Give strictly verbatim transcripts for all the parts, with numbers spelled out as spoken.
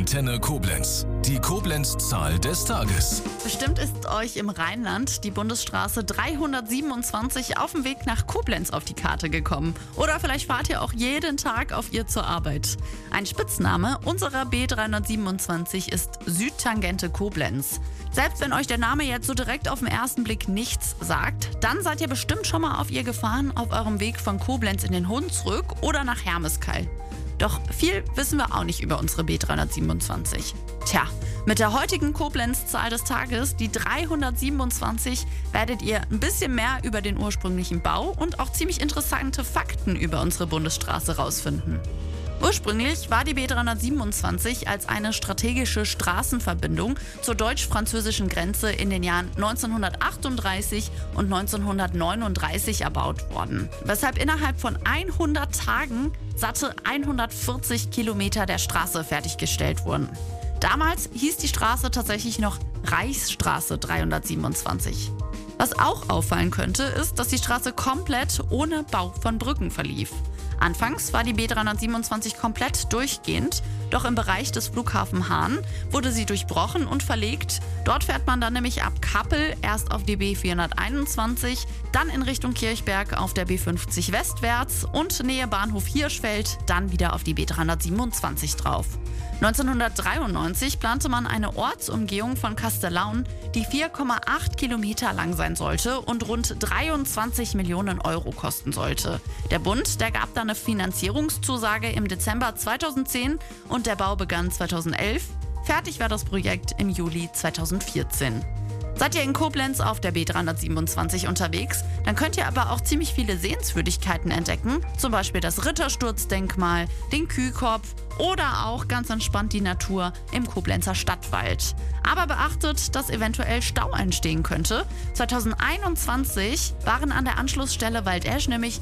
Antenne Koblenz. Die Koblenz-Zahl des Tages. Bestimmt ist euch im Rheinland die Bundesstraße dreihundertsiebenundzwanzig auf dem Weg nach Koblenz auf die Karte gekommen. Oder vielleicht fahrt ihr auch jeden Tag auf ihr zur Arbeit. Ein Spitzname unserer B dreihundertsiebenundzwanzig ist Südtangente Koblenz. Selbst wenn euch der Name jetzt so direkt auf den ersten Blick nichts sagt, dann seid ihr bestimmt schon mal auf ihr gefahren auf eurem Weg von Koblenz in den Hunsrück oder nach Hermeskeil. Doch viel wissen wir auch nicht über unsere B dreihundertsiebenundzwanzig. Tja, mit der heutigen Koblenz-Zahl des Tages, die dreihundertsiebenundzwanzig, werdet ihr ein bisschen mehr über den ursprünglichen Bau und auch ziemlich interessante Fakten über unsere Bundesstraße rausfinden. Ursprünglich war die B dreihundertsiebenundzwanzig als eine strategische Straßenverbindung zur deutsch-französischen Grenze in den Jahren neunzehnhundertachtunddreißig und neunzehnhundertneununddreißig erbaut worden, weshalb innerhalb von hundert Tagen satte hundertvierzig Kilometer der Straße fertiggestellt wurden. Damals hieß die Straße tatsächlich noch Reichsstraße dreihundertsiebenundzwanzig. Was auch auffallen könnte, ist, dass die Straße komplett ohne Bau von Brücken verlief. Anfangs war die B dreihundertsiebenundzwanzig komplett durchgehend, doch im Bereich des Flughafen Hahn wurde sie durchbrochen und verlegt. Dort fährt man dann nämlich ab Kappel erst auf die B vierhunderteinundzwanzig, dann in Richtung Kirchberg auf der B fünfzig westwärts und Nähe Bahnhof Hirschfeld dann wieder auf die B dreihundertsiebenundzwanzig drauf. neunzehnhundertdreiundneunzig plante man eine Ortsumgehung von Kastellaun, die vier Komma acht Kilometer lang sein sollte und rund dreiundzwanzig Millionen Euro kosten sollte. Der Bund, der gab dann eine Finanzierungszusage im Dezember zweitausendzehn und der Bau begann zweitausendelf. Fertig war das Projekt im Juli zweitausendvierzehn. Seid ihr in Koblenz auf der B dreihundertsiebenundzwanzig unterwegs, dann könnt ihr aber auch ziemlich viele Sehenswürdigkeiten entdecken, zum Beispiel das Rittersturz-Denkmal, den Kühkopf oder auch ganz entspannt die Natur im Koblenzer Stadtwald. Aber beachtet, dass eventuell Stau entstehen könnte. zweitausendeinundzwanzig waren an der Anschlussstelle Waldesch nämlich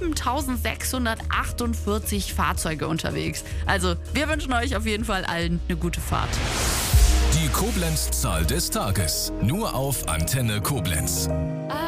siebentausendsechshundertachtundvierzig Fahrzeuge unterwegs. Also wir wünschen euch auf jeden Fall allen eine gute Fahrt. Die Koblenz-Zahl des Tages. Nur auf Antenne Koblenz.